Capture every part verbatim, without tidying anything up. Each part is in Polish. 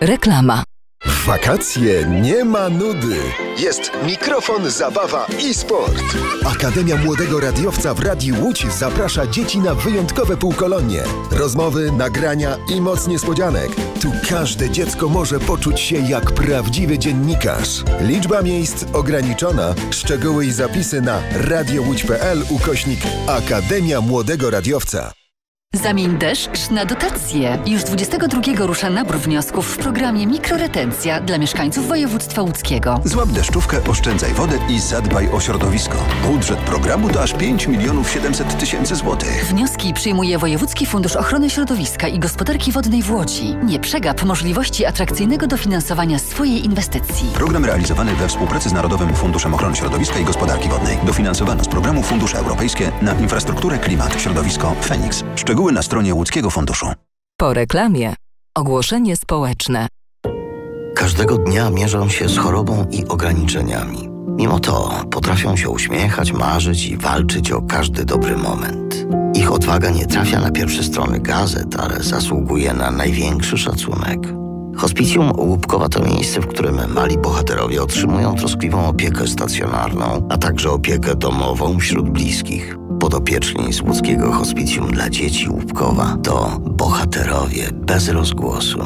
Reklama. W wakacje nie ma nudy. Jest mikrofon, zabawa i sport. Akademia Młodego Radiowca w Radiu Łódź zaprasza dzieci na wyjątkowe półkolonie. Rozmowy, nagrania i moc niespodzianek. Tu każde dziecko może poczuć się jak prawdziwy dziennikarz. Liczba miejsc ograniczona. Szczegóły i zapisy na radiołódź.pl ukośnik Akademia Młodego Radiowca. Zamień deszcz na dotacje. Już dwudziestego drugiego rusza nabór wniosków w programie Mikroretencja dla mieszkańców województwa łódzkiego. Złap deszczówkę, oszczędzaj wodę i zadbaj o środowisko. Budżet programu to aż pięć milionów siedemset tysięcy złotych. Wnioski przyjmuje Wojewódzki Fundusz Ochrony Środowiska i Gospodarki Wodnej w Łodzi. Nie przegap możliwości atrakcyjnego dofinansowania swojej inwestycji. Program realizowany we współpracy z Narodowym Funduszem Ochrony Środowiska i Gospodarki Wodnej. Dofinansowano z programu Fundusze Europejskie na infrastrukturę, klimat, środowisko, Feniks. Szczegóły na stronie Łódzkiego Funduszu. Po reklamie ogłoszenie społeczne. Każdego dnia mierzą się z chorobą i ograniczeniami. Mimo to potrafią się uśmiechać, marzyć i walczyć o każdy dobry moment. Ich odwaga nie trafia na pierwsze strony gazet, ale zasługuje na największy szacunek. Hospicjum Łupkowa to miejsce, w którym mali bohaterowie otrzymują troskliwą opiekę stacjonarną, a także opiekę domową wśród bliskich. Podopieczni z łódzkiego hospicjum dla dzieci Łupkowa to bohaterowie bez rozgłosu.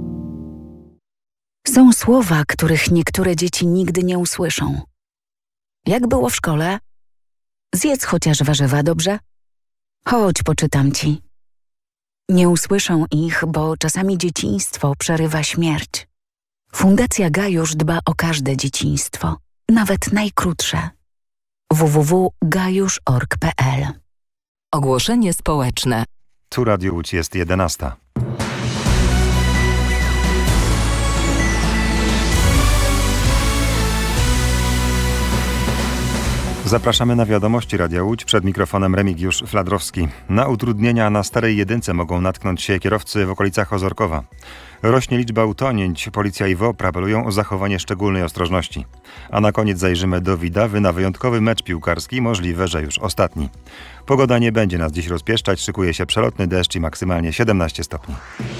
Są słowa, których niektóre dzieci nigdy nie usłyszą. Jak było w szkole? Zjedz chociaż warzywa, dobrze? Chodź, poczytam ci. Nie usłyszą ich, bo czasami dzieciństwo przerywa śmierć. Fundacja Gajusz dba o każde dzieciństwo, nawet najkrótsze. w w w kropka gajusz kropka org kropka p l. Ogłoszenie społeczne. Tu Radio Łódź jest jedenasta. Zapraszamy na wiadomości Radia Łódź. Przed mikrofonem Remigiusz Fladrowski. Na utrudnienia na Starej Jedynce mogą natknąć się kierowcy w okolicach Ozorkowa. Rośnie liczba utonięć. Policja i W O P R apelują o zachowanie szczególnej ostrożności. A na koniec zajrzymy do Widawy na wyjątkowy mecz piłkarski, możliwe, że już ostatni. Pogoda nie będzie nas dziś rozpieszczać. Szykuje się przelotny deszcz i maksymalnie siedemnaście stopni.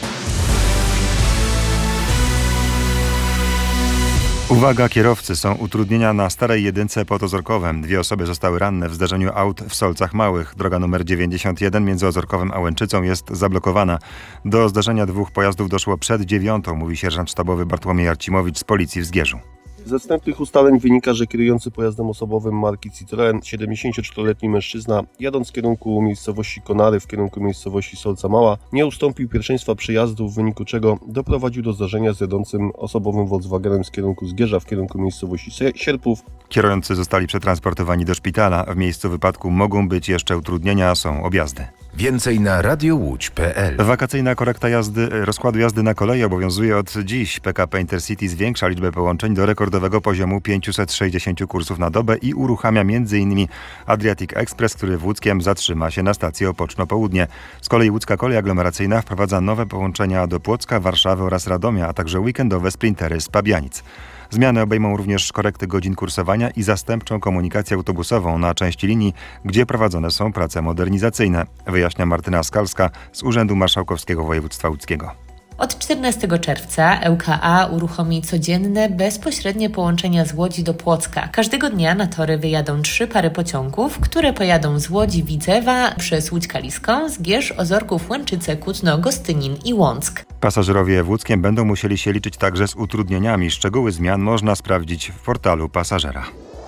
Uwaga, kierowcy, są utrudnienia na Starej Jedynce pod Ozorkowem. Dwie osoby zostały ranne w zdarzeniu aut w Solcach Małych. Droga numer dziewięćdziesiąt jeden między Ozorkowem a Łęczycą jest zablokowana. Do zdarzenia dwóch pojazdów doszło przed dziewiątą, mówi sierżant sztabowy Bartłomiej Arcimowicz z Policji w Zgierzu. Ze wstępnych ustaleń wynika, że kierujący pojazdem osobowym marki Citroen, siedemdziesięcioczteroletni mężczyzna, jadąc z kierunku miejscowości Konary w kierunku miejscowości Solca Mała, nie ustąpił pierwszeństwa przejazdu, w wyniku czego doprowadził do zdarzenia z jadącym osobowym Volkswagenem z kierunku Zgierza w kierunku miejscowości Sierpów. Kierujący zostali przetransportowani do szpitala. W miejscu wypadku mogą być jeszcze utrudnienia, są objazdy. Więcej na radiołódź kropka p l. Wakacyjna korekta jazdy, rozkładu jazdy na kolei obowiązuje od dziś. P K P Intercity zwiększa liczbę połączeń do rekordowego poziomu pięćset sześćdziesiąt kursów na dobę i uruchamia między innymi Adriatic Express, który w Łódzkiem zatrzyma się na stacji Opoczno-Południe. Z kolei Łódzka Kolej Aglomeracyjna wprowadza nowe połączenia do Płocka, Warszawy oraz Radomia, a także weekendowe sprintery z Pabianic. Zmiany obejmą również korekty godzin kursowania i zastępczą komunikację autobusową na części linii, gdzie prowadzone są prace modernizacyjne, wyjaśnia Martyna Skalska z Urzędu Marszałkowskiego Województwa Łódzkiego. Od czternastego czerwca L K A uruchomi codzienne, bezpośrednie połączenia z Łodzi do Płocka. Każdego dnia na tory wyjadą trzy pary pociągów, które pojadą z Łodzi Widzewa przez Łódź Kaliską, Zgierz, Ozorków, Łęczyce, Kutno, Gostynin i Łąck. Pasażerowie w Łódzkiem będą musieli się liczyć także z utrudnieniami. Szczegóły zmian można sprawdzić w portalu pasażera.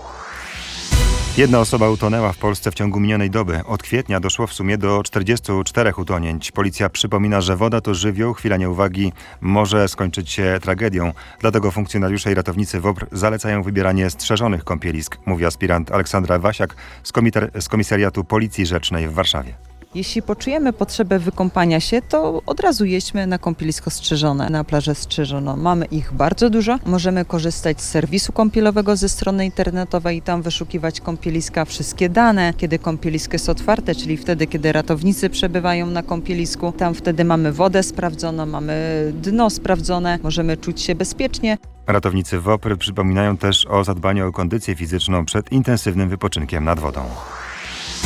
Jedna osoba utonęła w Polsce w ciągu minionej doby. Od kwietnia doszło w sumie do czterdziestu czterech utonięć. Policja przypomina, że woda to żywioł, chwila nieuwagi może skończyć się tragedią. Dlatego funkcjonariusze i ratownicy W O P R zalecają wybieranie strzeżonych kąpielisk, mówi aspirant Aleksandra Wasiak z, komiter- z Komisariatu Policji Rzecznej w Warszawie. Jeśli poczujemy potrzebę wykąpania się, to od razu jedźmy na kąpielisko strzeżone, na plażę strzeżoną. Mamy ich bardzo dużo. Możemy korzystać z serwisu kąpielowego ze strony internetowej i tam wyszukiwać kąpieliska, wszystkie dane, kiedy kąpielisko jest otwarte, czyli wtedy, kiedy ratownicy przebywają na kąpielisku. Tam wtedy mamy wodę sprawdzoną, mamy dno sprawdzone, możemy czuć się bezpiecznie. Ratownicy W O P R przypominają też o zadbaniu o kondycję fizyczną przed intensywnym wypoczynkiem nad wodą.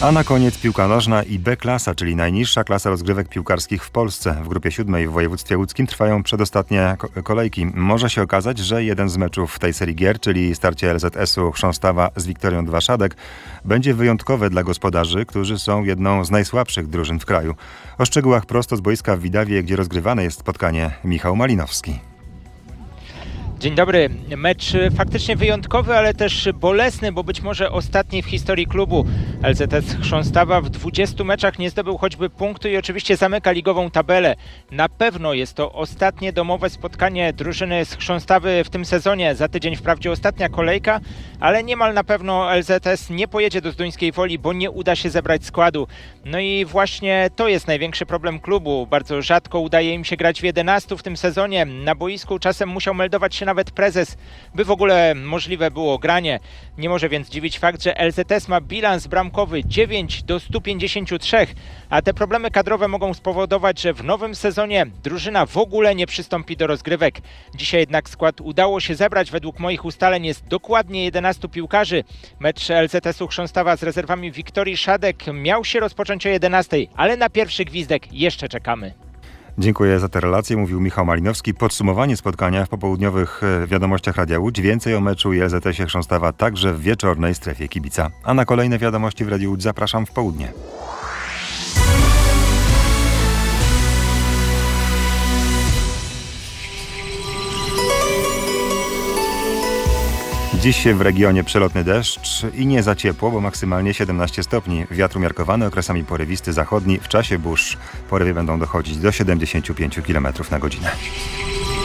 A na koniec piłka nożna i B-klasa, czyli najniższa klasa rozgrywek piłkarskich w Polsce. W grupie siódmej w województwie łódzkim trwają przedostatnie kolejki. Może się okazać, że jeden z meczów w tej serii gier, czyli starcie L Z S-u Chrząstawa z Wiktorią dwa Szadek, będzie wyjątkowe dla gospodarzy, którzy są jedną z najsłabszych drużyn w kraju. O szczegółach prosto z boiska w Widawie, gdzie rozgrywane jest spotkanie, Michał Malinowski. Dzień dobry. Mecz faktycznie wyjątkowy, ale też bolesny, bo być może ostatni w historii klubu. L Z S Chrząstawa w dwudziestu meczach nie zdobył choćby punktu i oczywiście zamyka ligową tabelę. Na pewno jest to ostatnie domowe spotkanie drużyny z Chrząstawy w tym sezonie. Za tydzień wprawdzie ostatnia kolejka, ale niemal na pewno L Z S nie pojedzie do Zduńskiej Woli, bo nie uda się zebrać składu. No i właśnie to jest największy problem klubu. Bardzo rzadko udaje im się grać w jedenastu w tym sezonie. Na boisku czasem musiał meldować się nawet prezes, by w ogóle możliwe było granie. Nie może więc dziwić fakt, że L Z S ma bilans bramkowy dziewięć do stu pięćdziesięciu trzech, a te problemy kadrowe mogą spowodować, że w nowym sezonie drużyna w ogóle nie przystąpi do rozgrywek. Dzisiaj jednak skład udało się zebrać. Według moich ustaleń jest dokładnie jedenastu piłkarzy. Mecz L Z S-u Chrząstawa z rezerwami Wiktorii Szadek miał się rozpocząć o jedenastej, ale na pierwszy gwizdek jeszcze czekamy. Dziękuję za tę relację, mówił Michał Malinowski. Podsumowanie spotkania w popołudniowych wiadomościach Radia Łódź. Więcej o meczu i L Z S-ie Chrząstawa także w wieczornej strefie kibica. A na kolejne wiadomości w Radiu Łódź zapraszam w południe. Dziś w regionie przelotny deszcz i nie za ciepło, bo maksymalnie siedemnaście stopni. Wiatr umiarkowany, okresami porywisty zachodni. W czasie burz porywy będą dochodzić do siedemdziesięciu pięciu kilometrów na godzinę.